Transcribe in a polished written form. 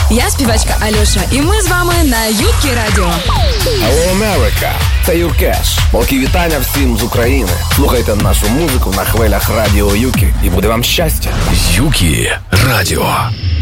Я співачка Альоша, і ми з вами на Юкі Радіо. Hello, America! Це Юркеш. Великі вітання всім з України. Слухайте нашу музику на хвилях Радіо Юкі, і буде вам щастя. Юкі Радіо.